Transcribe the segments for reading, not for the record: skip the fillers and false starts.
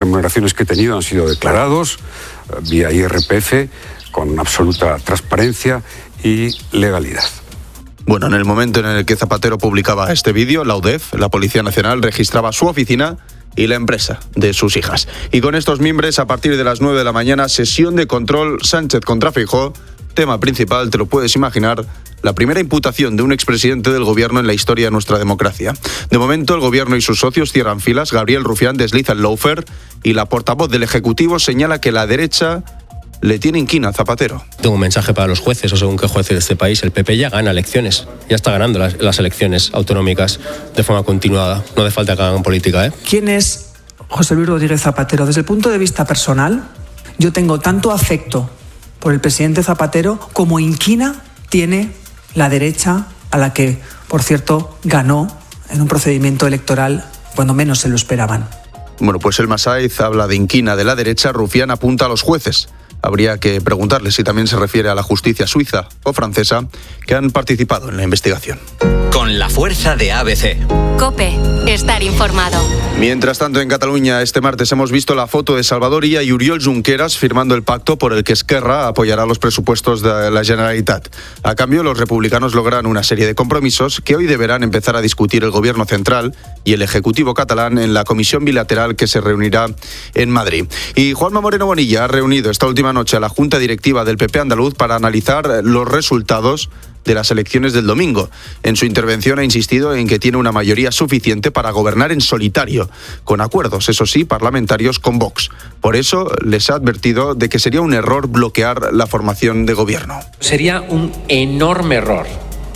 remuneraciones que he tenido han sido declarados vía IRPF con absoluta transparencia y legalidad. Bueno, en el momento en el que Zapatero publicaba este vídeo, la UDEF, la Policía Nacional, registraba su oficina y la empresa de sus hijas. Y con estos mimbres, a partir de las 9 de la mañana, sesión de control Sánchez contra Feijóo. Tema principal, te lo puedes imaginar, la primera imputación de un expresidente del gobierno en la historia de nuestra democracia. De momento, el gobierno y sus socios cierran filas. Gabriel Rufián desliza el lawfare y la portavoz del Ejecutivo señala que la derecha le tiene inquina a Zapatero. Tengo un mensaje para los jueces, o según qué jueces de este país. El PP ya gana elecciones, ya está ganando las elecciones autonómicas de forma continuada. No hace falta que hagan política, ¿eh? ¿Quién es José Luis Rodríguez Zapatero? Desde el punto de vista personal, yo tengo tanto afecto por el presidente Zapatero como inquina tiene la derecha, a la que, por cierto, ganó en un procedimiento electoral cuando menos se lo esperaban. Bueno, pues el Masaiz habla de inquina de la derecha, Rufián apunta a los jueces. Habría que preguntarle si también se refiere a la justicia suiza o francesa que han participado en la investigación. Con la fuerza de ABC. COPE. Estar informado. Mientras tanto, en Cataluña, este martes hemos visto la foto de Salvador Illa y Oriol Junqueras firmando el pacto por el que Esquerra apoyará los presupuestos de la Generalitat. A cambio, los republicanos logran una serie de compromisos que hoy deberán empezar a discutir el Gobierno central y el Ejecutivo catalán en la comisión bilateral que se reunirá en Madrid. Y Juanma Moreno Bonilla ha reunido esta última noche a la Junta Directiva del PP andaluz para analizar los resultados de las elecciones del domingo. En su intervención ha insistido en que tiene una mayoría suficiente para gobernar en solitario, con acuerdos, eso sí, parlamentarios con Vox. Por eso les ha advertido de que sería un error bloquear la formación de gobierno. Sería un enorme error,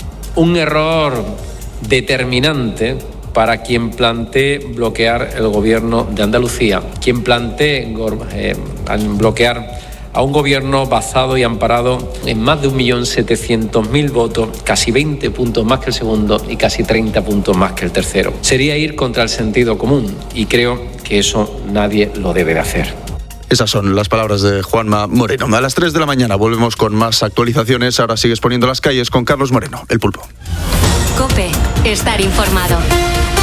un error determinante para quien plantee bloquear el gobierno de Andalucía, quien plantee bloquear a un gobierno basado y amparado en más de 1.700.000 votos, casi 20 puntos más que el segundo y casi 30 puntos más que el tercero. Sería ir contra el sentido común y creo que eso nadie lo debe de hacer. Esas son las palabras de Juanma Moreno. A las 3 de la mañana volvemos con más actualizaciones. Ahora sigues poniendo las calles con Carlos Moreno, el Pulpo. COPE. Estar informado.